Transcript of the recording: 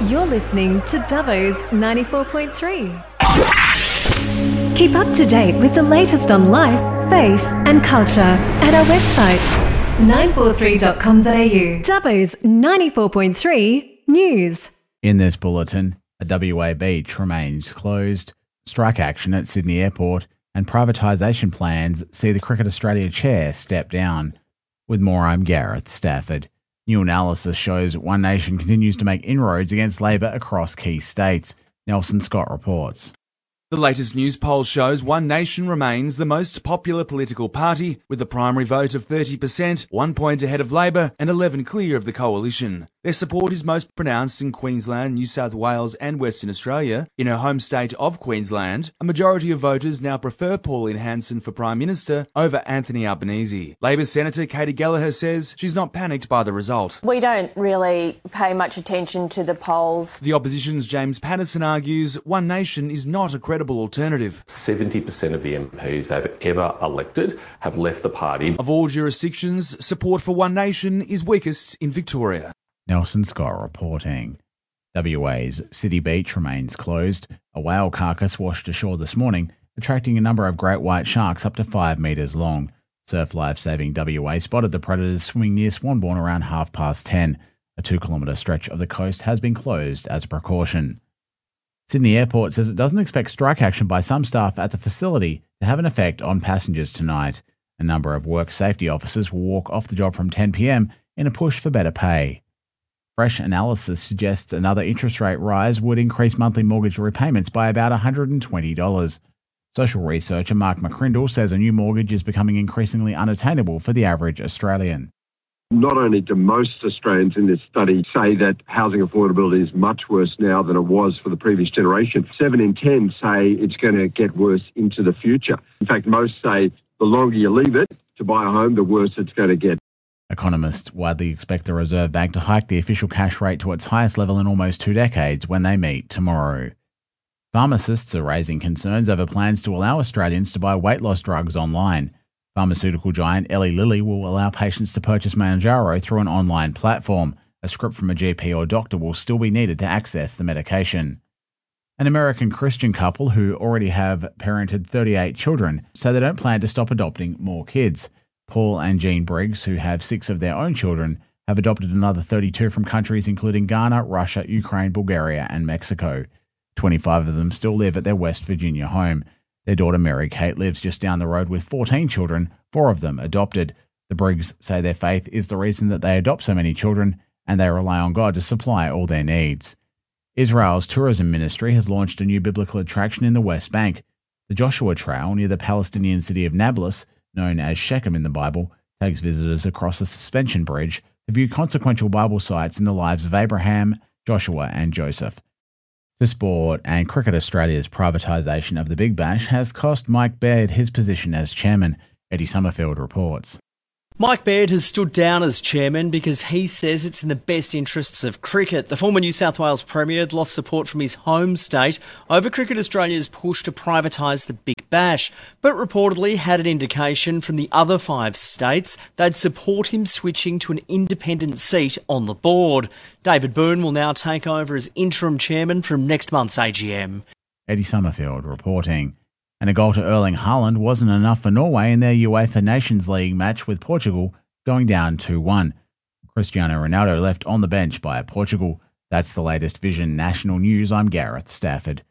You're listening to Dubbo's 94.3. Keep up to date with the latest on life, faith and culture at our website 943.com.au. Dubbo's 94.3 News. In this bulletin, a WA beach remains closed, strike action at Sydney Airport and privatisation plans see the Cricket Australia chair step down. With more, I'm Gareth Stafford. New analysis shows One Nation continues to make inroads against Labor across key states. Nelson Scott reports. The latest news poll shows One Nation remains the most popular political party, with a primary vote of 30%, 1 point ahead of Labor and 11 clear of the coalition. Their support is most pronounced in Queensland, New South Wales and Western Australia. In her home state of Queensland, a majority of voters now prefer Pauline Hanson for Prime Minister over Anthony Albanese. Labor Senator Katie Gallagher says she's not panicked by the result. We don't really pay much attention to the polls. The opposition's James Patterson argues One Nation is not a credible alternative. 70% of the MPs they've ever elected have left the party. Of all jurisdictions, support for One Nation is weakest in Victoria. Nelson Scott reporting. WA's City Beach remains closed. A whale carcass washed ashore this morning, attracting a number of great white sharks up to 5 metres long. Surf Life Saving WA spotted the predators swimming near Swanbourne around 10:30. A 2-kilometre stretch of the coast has been closed as a precaution. Sydney Airport says it doesn't expect strike action by some staff at the facility to have an effect on passengers tonight. A number of work safety officers will walk off the job from 10 p.m. in a push for better pay. Fresh analysis suggests another interest rate rise would increase monthly mortgage repayments by about $120. Social researcher Mark McCrindle says a new mortgage is becoming increasingly unattainable for the average Australian. Not only do most Australians in this study say that housing affordability is much worse now than it was for the previous generation, 7 in 10 say it's going to get worse into the future. In fact, most say the longer you leave it to buy a home, the worse it's going to get. Economists widely expect the Reserve Bank to hike the official cash rate to its highest level in almost 2 decades when they meet tomorrow. Pharmacists are raising concerns over plans to allow Australians to buy weight loss drugs online. Pharmaceutical giant Eli Lilly will allow patients to purchase Mounjaro through an online platform. A script from a GP or doctor will still be needed to access the medication. An American Christian couple who already have parented 38 children say they don't plan to stop adopting more kids. Paul and Jean Briggs, who have 6 of their own children, have adopted another 32 from countries including Ghana, Russia, Ukraine, Bulgaria and Mexico. 25 of them still live at their West Virginia home. Their daughter Mary Kate lives just down the road with 14 children, 4 of them adopted. The Briggs say their faith is the reason that they adopt so many children, and they rely on God to supply all their needs. Israel's tourism ministry has launched a new biblical attraction in the West Bank. The Joshua Trail near the Palestinian city of Nablus, known as Shechem in the Bible, takes visitors across a suspension bridge to view consequential Bible sites in the lives of Abraham, Joshua and Joseph. To sport, and Cricket Australia's privatisation of the Big Bash has cost Mike Baird his position as chairman. Eddie Summerfield reports. Mike Baird has stood down as chairman because he says it's in the best interests of cricket. The former New South Wales Premier had lost support from his home state over Cricket Australia's push to privatise the Big Bash, but reportedly had an indication from the other 5 states they'd support him switching to an independent seat on the board. David Byrne will now take over as interim chairman from next month's AGM. Eddie Summerfield reporting. And a goal to Erling Haaland wasn't enough for Norway in their UEFA Nations League match with Portugal, going down 2-1. Cristiano Ronaldo left on the bench by Portugal. That's the latest Vision National News. I'm Gareth Stafford.